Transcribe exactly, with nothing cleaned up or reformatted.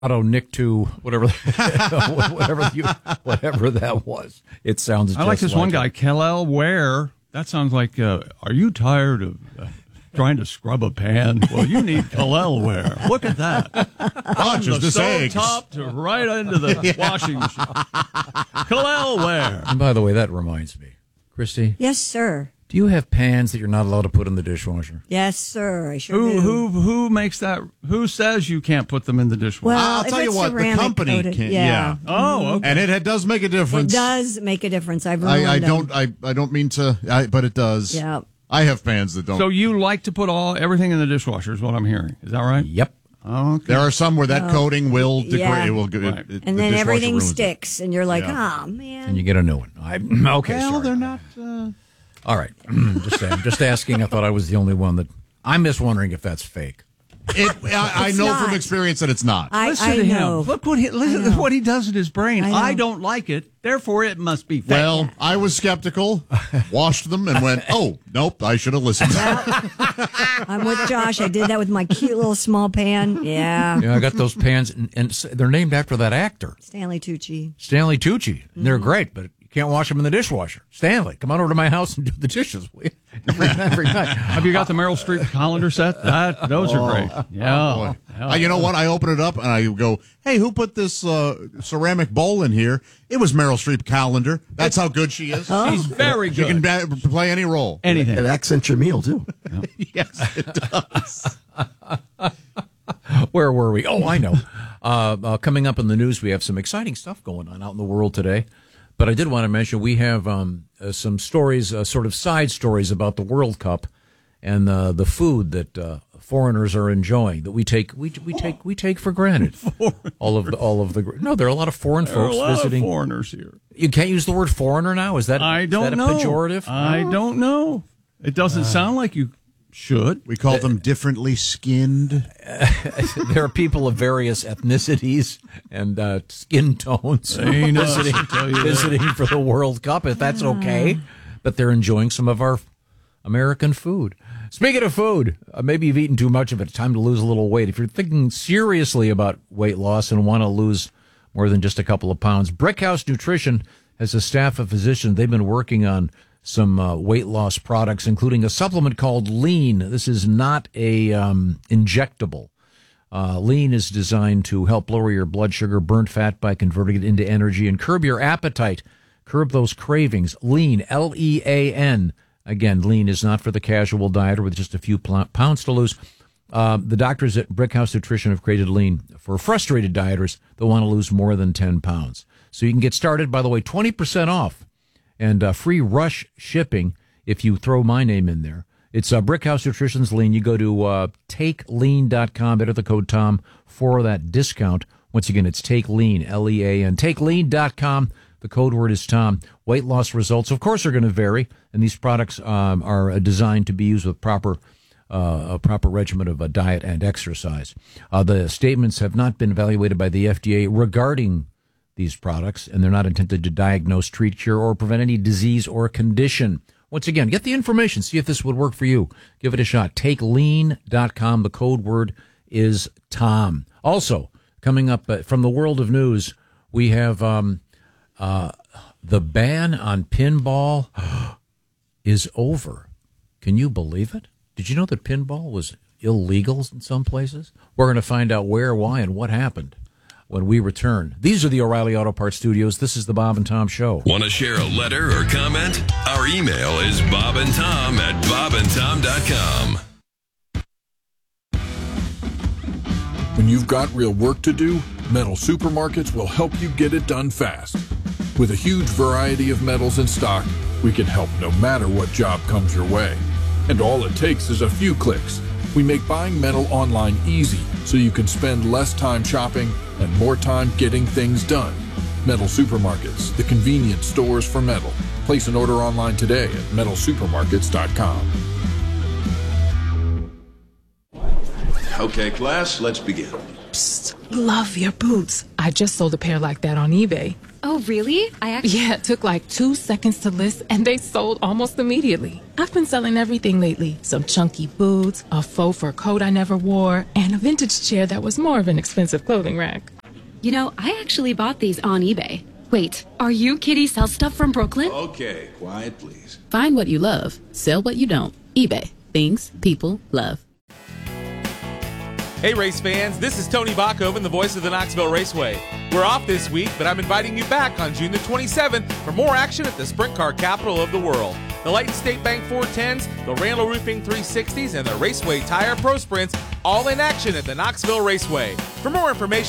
Auto Nick two, whatever, whatever, you, whatever that was. It sounds. I just like this like one it. guy, Kellel Ware. That sounds like. Uh, are you tired of uh, trying to scrub a pan? Well, you need Kellel Ware. Look at that. Bunch From of the this eggs. stove top to right into the washing machine. Kellel Ware. And by the way, that reminds me, Christy. Yes, sir. Do you have pans that you're not allowed to put in the dishwasher? Yes, sir. I sure Who do. who who makes that? Who says you can't put them in the dishwasher? Well, I'll if tell you it's what, the ceramic company coated, can. yeah. Yeah. Oh, okay. And it, it does make a It difference. does make a difference. I've ruined I, I them. don't. I, I don't mean to. I, but it does. Yeah. I have pans that don't. So you like to put all everything in the dishwasher? Is what I'm hearing. Is that right? Yep. Okay. there are some where that coating will degrade. Yeah. It will, it, Right. it, the And then dishwasher everything ruins it. sticks, and you're like, Yeah. oh, man. And you get a new one. I, okay, Well, sorry. they're not. Uh, All right. just saying, just asking. I thought I was the only one that. I'm just wondering if that's fake. It, I, I It's know not. from experience that it's not. I, listen I to know. him. Look what he listen I to know. what he does in his brain. I know. I, don't like it, therefore it must be fake. Well, I was skeptical, washed them, and went, oh, nope, I should have listened. I'm with Josh. I did that with my cute little small pan. Yeah. Yeah, I got those pans, and, and s- they're named after that actor, Stanley Tucci. Stanley Tucci. And they're Mm-hmm. great, but you can't wash them in the dishwasher. Stanley, come on over to my house and do the dishes, will you? Every, every night. Have you got the Meryl Streep colander set? That those are great. Yeah. Boy. Yeah. Uh, you know what? I open it up and I go, hey, who put this uh, ceramic bowl in here? It was Meryl Streep calendar. That's how good she is. She's very She good. can ba- play any role. Anything. It accents your meal, too. Yes, it does. Where were we? Oh, I know. Uh, uh, coming up in the news, we have some exciting stuff going on out in the world today. But I did want to mention we have um, uh, some stories, uh, sort of side stories about the World Cup and uh, the food that uh, foreigners are enjoying that we take we we take we take for granted. all of the all of the no, there are a lot of foreign There are folks a lot visiting. of foreigners here. You can't use the word foreigner now. Is that I is don't that a know. pejorative? I don't know. It doesn't sound like you should. We call them differently skinned. There are people of various ethnicities and uh, skin tones Ain't us, visiting, I tell you that. visiting for the World Cup, if that's okay. But they're enjoying some of our American food. Speaking of food, uh, maybe you've eaten too much of it. Time to lose a little weight. If you're thinking seriously about weight loss and want to lose more than just a couple of pounds, Brickhouse Nutrition has a staff of physicians. They've been working on some uh, weight loss products, including a supplement called Lean. This is not a um, injectable. Uh, Lean is designed to help lower your blood sugar, burn fat by converting it into energy, and curb your appetite, curb those cravings. Lean, L E A N. Again, Lean is not for the casual dieter with just a few pl- pounds to lose. Uh, the doctors at Brickhouse Nutrition have created Lean for frustrated dieters that want to lose more than ten pounds. So you can get started, by the way, twenty percent off and uh, free rush shipping if you throw my name in there. It's uh, Brickhouse Nutrition's Lean. You go to uh, take lean dot com, enter the code Tom for that discount. Once again, it's Take Lean, L E A N. take lean dot com. The code word is Tom. Weight loss results, of course, are going to vary, and these products um, are designed to be used with proper uh, a proper regimen of uh, diet and exercise. Uh, the statements have not been evaluated by the F D A regarding these products, and they're not intended to diagnose, treat, cure, or prevent any disease or condition. Once again, get the information. See if this would work for you. Give it a shot. take lean dot com. The code word is Tom. Also, coming up uh, from the world of news, we have um, uh, the ban on pinball is over. Can you believe it? Did you know that pinball was illegal in some places? We're going to find out where, why, and what happened when we return. These are the O'Reilly Auto Parts Studios. This is the Bob and Tom Show. Want to share a letter or comment? Our email is bob and tom at bob and tom dot com. When you've got real work to do, Metal Supermarkets will help you get it done fast. With a huge variety of metals in stock, we can help no matter what job comes your way. And all it takes is a few clicks. We make buying metal online easy so you can spend less time shopping and more time getting things done. Metal Supermarkets, the convenient stores for metal. Place an order online today at metal supermarkets dot com. Okay, class, let's begin. Psst, love your boots. I just sold a pair like that on eBay. Oh, really? I actually... Yeah, it took like two seconds to list, and they sold almost immediately. I've been selling everything lately. Some chunky boots, a faux fur coat I never wore, and a vintage chair that was more of an expensive clothing rack. You know, I actually bought these on eBay. Wait, are you Kitty Sell Stuff from Brooklyn? Okay, quiet please. Find what you love, sell what you don't. eBay. Things people love. Hey race fans, this is Tony Bachhoven, the voice of the Knoxville Raceway. We're off this week, but I'm inviting you back on June the twenty-seventh for more action at the sprint car capital of the world. The Lighton State Bank four tens, the Randall Roofing three sixties, and the Raceway Tire Pro Sprints all in action at the Knoxville Raceway. For more information,